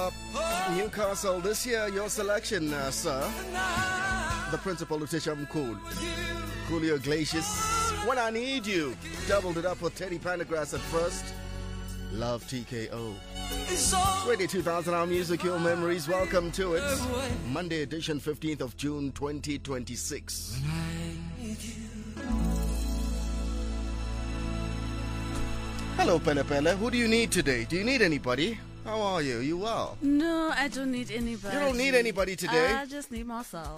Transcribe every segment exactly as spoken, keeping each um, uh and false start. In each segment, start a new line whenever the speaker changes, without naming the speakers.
uh, Newcastle this year. Your selection, uh, sir. The principal, Lutisha Mkul. Julio Iglesias. When I Need You. Doubled it up with Teddy Pendergrass at first. Love T K O. Radio two thousand, our music, your memories. Welcome to it. Monday edition, fifteenth of June, twenty twenty-six. Hello, Pele Pele. Who do you need today? Do you need anybody? How are you? You well?
No, I don't need anybody.
You don't need anybody today?
I just need myself.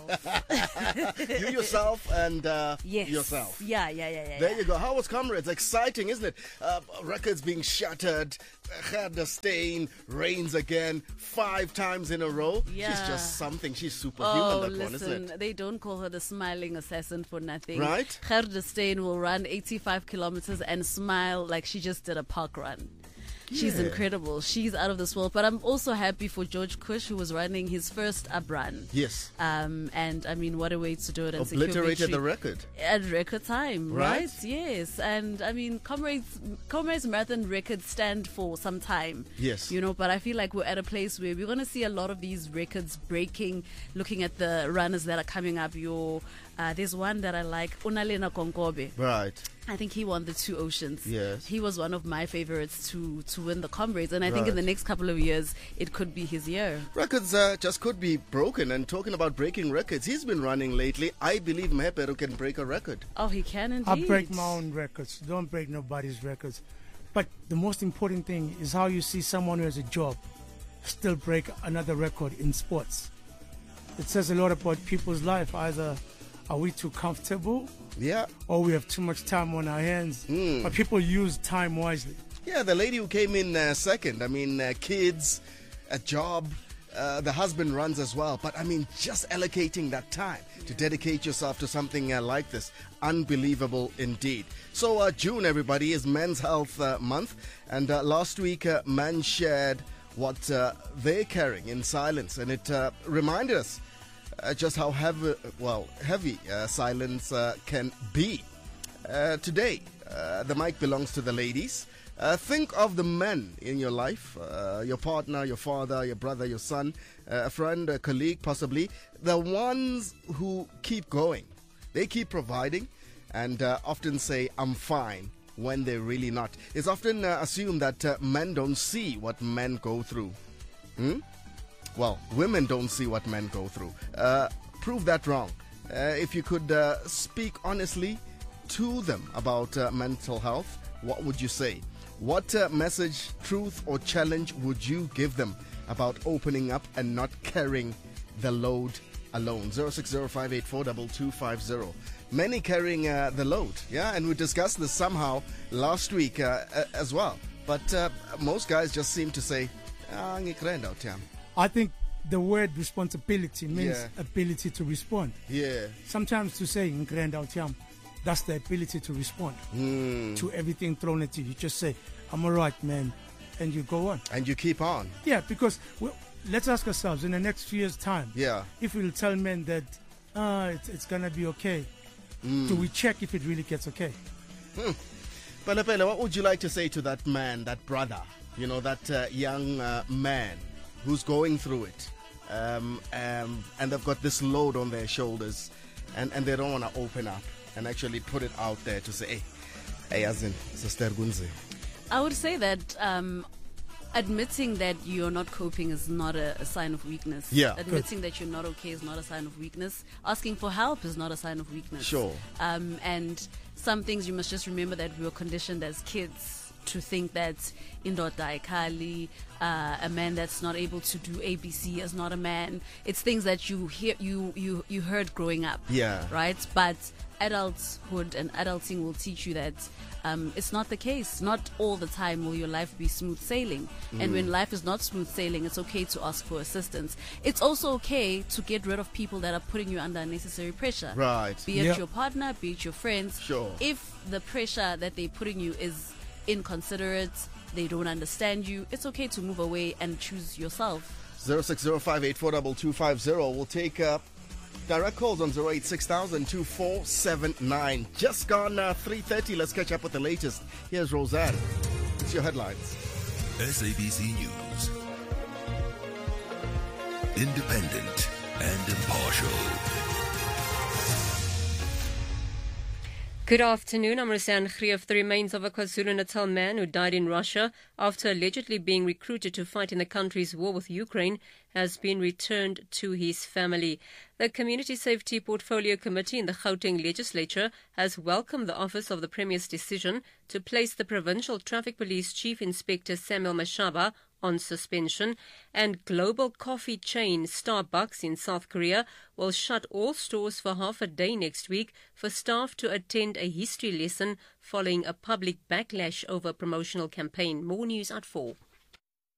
You yourself and uh,
yes.
yourself.
Yeah, yeah, yeah, yeah.
There
yeah.
you go. How was Comrades? Exciting, isn't it? Uh, records being shattered. Had the stain. Rains again. Five times in a row.
Yeah.
She's just something. She's superhuman,
Oh,
that
listen,
one, isn't it?
they don't call her the smiling assassin for nothing.
Right?
Gerda Steyn will run eighty-five kilometers and smile like she just did a park run. She's
Yeah.
incredible. She's out of this world. But I'm also happy for George Kush, who was running his first up run.
Yes.
Um, and I mean, what a way to do it and secure
Obliterated the
victory
record.
at record time, right?
Right?
Yes. And I mean, Comrades, Comrades Marathon records stand for some time.
Yes.
You know, but I feel like we're at a place where we're going to see a lot of these records breaking. Looking at the runners that are coming up, your uh, there's one that I like, Unalena Konkobe.
Right.
I think he won the Two Oceans.
Yes.
He was one of my favorites to, to win the Comrades. And I think
Right.
in the next couple of years, it could be his year.
Records uh, just could be broken. And talking about breaking records, he's been running lately. I believe Mheperu can break a record.
Oh, he can indeed.
I break my own records. Don't break nobody's records. But the most important thing is how you see someone who has a job still break another record in sports. It says a lot about people's life. Either are we too comfortable
Yeah.
or we have too much time on our hands.
Mm.
But people use time wisely.
Yeah, the lady who came in uh, second. I mean, uh, kids, a job. Uh, the husband runs as well. But I mean, just allocating that time to dedicate yourself to something uh, like this. Unbelievable indeed. So uh, June, everybody, is Men's Health uh, Month. And uh, last week, uh, men shared what uh, they're carrying in silence. And it uh, reminded us uh, just how heavy, well, heavy uh, silence uh, can be. Uh, today, uh, the mic belongs to the ladies. Uh, think of the men in your life, uh, your partner, your father, your brother, your son, uh, a friend, a colleague, possibly. The ones who keep going. They keep providing and uh, often say, I'm fine, when they're really not. It's often uh, assumed that uh, men don't see what men go through. Hmm? Well, women don't see what men go through. Uh, prove that wrong. Uh, if you could uh, speak honestly to them about uh, mental health, what would you say? What uh, message, truth, or challenge would you give them about opening up and not carrying the load alone? zero six zero five eight four two two five zero. Many carrying uh, the load, yeah, and we discussed this somehow last week uh, uh, as well. But uh, most guys just seem to say, ah, ngikrenda uThami.
I think the word responsibility means
Yeah.
ability to respond.
Yeah.
Sometimes to say, "Nkrenda uThami," that's the ability to respond
Mm.
to everything thrown at you. You just say, I'm all right, man, and you go on.
And you keep on.
Yeah, because well, let's ask ourselves, in the next few years' time,
Yeah.
if we'll tell men that uh, it's, it's going to be okay,
Mm.
do we check if it really gets okay?
Pele Pele, what would you like to say to that man, that brother, you know, that uh, young uh, man who's going through it, um, um, and they've got this load on their shoulders, and, and they don't want to open up and actually put it out there to say, hey, hey, Azin, Sister Gunzi.
I would say that um, admitting that you're not coping is not a, a sign of weakness.
Yeah.
Admitting that you're not okay is not a sign of weakness. Asking for help is not a sign of weakness.
Sure.
Um, and some things you must just remember that we were conditioned as kids to think that indoda ikali, uh, a man that's not able to do A B C is not a man. It's things that you hear, you you you heard growing up.
Yeah.
Right. But adulthood and adulting will teach you that um, it's not the case. Not all the time will your life be smooth sailing. And when life is not smooth sailing, it's okay to ask for assistance. It's also okay to get rid of people that are putting you under unnecessary pressure.
Right.
Be it
Yep.
your partner, be it your friends.
Sure.
If the pressure that they're putting you is inconsiderate, they don't understand you, it's okay to move away and choose yourself.
zero six zero five eight four two two five zero. We'll take uh, direct calls on zero eight six thousand two four seven nine. Just gone uh, three thirty. Let's catch up with the latest. Here's Roseanne. It's your headlines.
S A B C News. Independent and impartial.
Good afternoon, I'm Roseanne Grief. The remains of a KwaZulu-Natal man who died in Russia after allegedly being recruited to fight in the country's war with Ukraine has been returned to his family. The Community Safety Portfolio Committee in the Gauteng Legislature has welcomed the Office of the Premier's decision to place the Provincial Traffic Police Chief Inspector Samuel Mashaba on suspension, and global coffee chain Starbucks in South Korea will shut all stores for half a day next week for staff to attend a history lesson following a public backlash over a promotional campaign. More news at four.